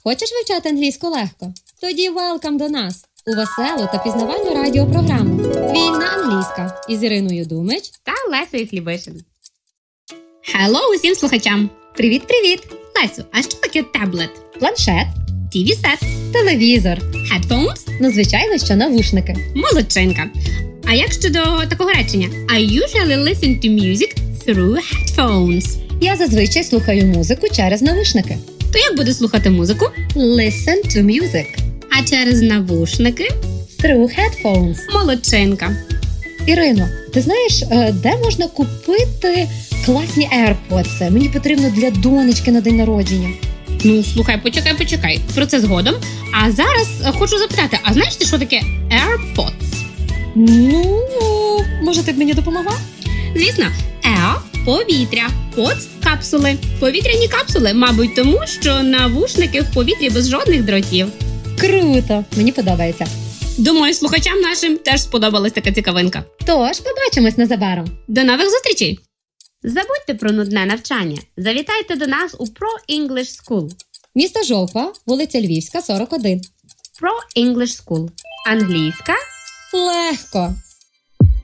Хочеш вивчати англійську легко? Тоді welcome до нас у веселу та пізнавальну радіопрограму «Вільна англійська» із Іриною Думич та Лесею Хлібишин. Hello усім слухачам! Привіт-привіт! Лесю, а що таке таблет? Планшет, TV-сет, телевізор. headphones? Ну, звичайно, що навушники. Молодчинка! А як щодо такого речення? I usually listen to music through headphones. Я зазвичай слухаю музику через навушники. То як буде слухати музику? Listen to music. А через навушники? Through headphones. Молодчинка! Ірино, ти знаєш, де можна купити класні AirPods? Мені потрібно для донечки на день народження. Ну, слухай, почекай. Про це згодом. А зараз хочу запитати, а знаєш ти, що таке AirPods? Ну, може ти б мені допомогла? Звісно, Air – повітря, Pods – капсули. Повітряні капсули, мабуть, тому, що навушники в повітрі без жодних дротів. Круто! Мені подобається. Думаю, слухачам нашим теж сподобалась така цікавинка. Тож, побачимось незабаром. До нових зустрічей! Забудьте про нудне навчання. Завітайте до нас у Pro English School. Місто Жовква, вулиця Львівська, 41. Pro English School. Англійська Легко!